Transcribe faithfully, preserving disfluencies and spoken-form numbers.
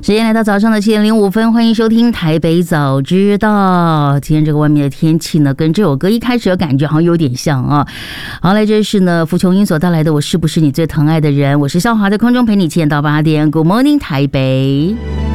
时间来到早上的七点零五分，欢迎收听台北早知道。今天这个外面的天气呢，跟这首歌一开始的感觉好像有点像啊。好，来这是呢福琼英所带来的《我是不是你最疼爱的人》，我是肖华，在空中陪你七点到八点。Good morning， 台北。